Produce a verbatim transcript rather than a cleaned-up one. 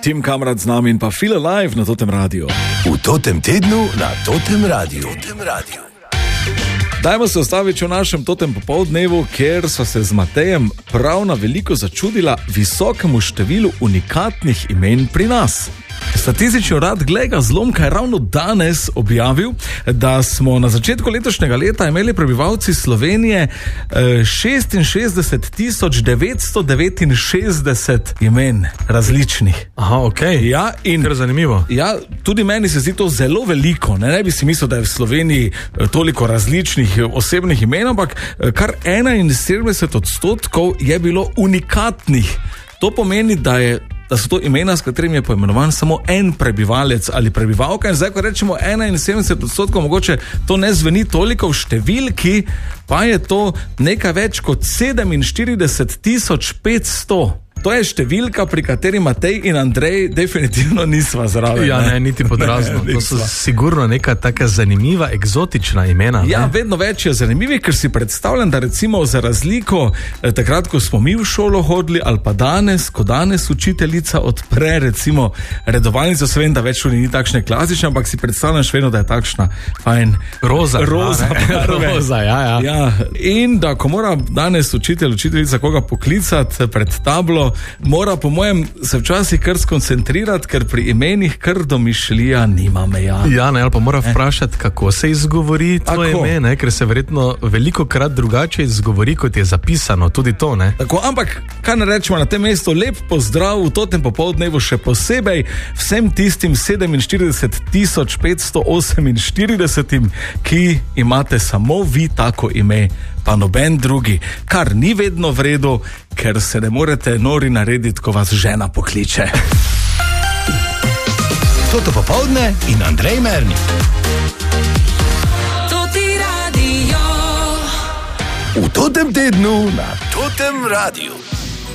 Tim Kamrat z nami in pa Feel Alive na Totem Radiu. V Totem tednu na Totem Radiu. Totem Radiu. Dajmo se ostaviti v našem Totem popoldnevu, kjer so se z Matejem prav na veliko začudila visokemu številu unikatnih imen pri nas. Statistični urad Glejga zlomka je ravno danes objavil, da smo na začetku letošnjega leta imeli prebivalci Slovenije šestinšestdeset tisoč devetsto devetinšestdeset imen različnih. Aha, ok. Ja, in kar zanimivo. Ja, tudi meni se zdi to zelo veliko. Ne, ne bi si mislil, da je v Sloveniji toliko različnih osebnih imen, ampak kar enainsedemdeset odstotkov je bilo unikatnih. To pomeni, da je da so to imena, s katerimi je poimenovan samo en prebivalec ali prebivalka, in zdaj, ko rečemo enainsedemdeset odstotkov, mogoče to ne zveni toliko v številki, pa je to nekaj več kot sedeminštirideset tisoč petsto. To je številka, pri kateri Matej in Andrej definitivno nisva zraven. Ja, ne, niti podrazno. To so sigurno neka taka zanimiva, eksotična imena. Ja, ne? vedno več je zanimivih, ker si predstavljam, da recimo za razliko eh, takrat, ko smo mi v šolo hodili, ali pa danes, ko danes učiteljica odpre recimo redovalnico, se vem, da več ni takšne klasične, ampak si predstavljam še vedno, da je takšna fajn roza, roza, ja, roza, ja, ja. Ja, in da ko mora danes učitelj, učiteljica koga poklicati pred tablo, mora po mojem se včasih kar skoncentrirati, ker pri imenih kar domišljija nima meja. Ja, ne, ali pa mora vprašati, kako se izgovori to ime, ne, ker se verjetno veliko krat drugače izgovori, kot je zapisano, tudi to, ne. Tako, ampak kaj ne rečemo na tem mestu, lep pozdrav v Totem popoldnevu še posebej vsem tistim sedeminštirideset tisoč petsto oseminštiridesetim, ki imate samo vi tako ime, pa noben drugi, kar ni vedno v redu, ker se ne morete nori narediti, ko vas žena pokliče. Toto popoldne in Andrej Mernik. Toti radio. V Totem tednu na Totem Radiu.